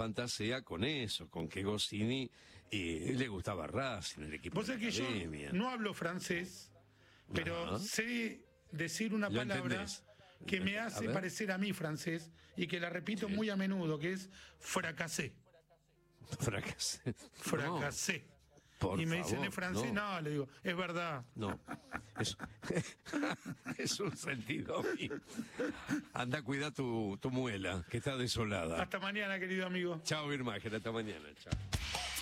fantasea con eso, con que Goscinny le gustaba Racing, el equipo Vos de sabés que yo academia. no hablo francés, pero Ajá. sé decir una Lo palabra entendés. que me A hace ver. parecer a mí francés y que la repito Sí. muy a menudo, que es fracasé. Fracasé. Fracasé. No, por Y me dicen, favor, ¿es francés? No, le digo, es verdad. No, es un sentido mío. Anda, cuida tu muela, que está desolada. Hasta mañana, querido amigo. Chao, Birmacher, hasta mañana. Chao.